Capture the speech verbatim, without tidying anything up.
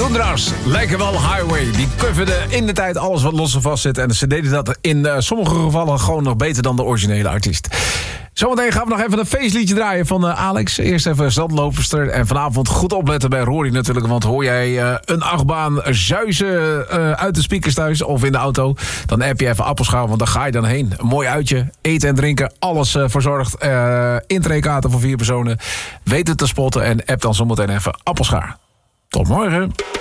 Koenders, lijken wel Highway. Die coverden in de tijd alles wat los en vast zit. En ze deden dat in uh, sommige gevallen gewoon nog beter dan de originele artiest. Zometeen gaan we nog even een feestliedje draaien van uh, Alex. Eerst even Zandloperster. En vanavond goed opletten bij Rory natuurlijk. Want hoor jij uh, een achtbaan zuizen uh, uit de speakers thuis of in de auto, dan app je even Appelschaal, want daar ga je dan heen. Een mooi uitje, eten en drinken, alles uh, verzorgd. Uh, intreekaarten voor vier personen. Weet het te spotten en app dan zometeen even Appelschaar. Tot morgen.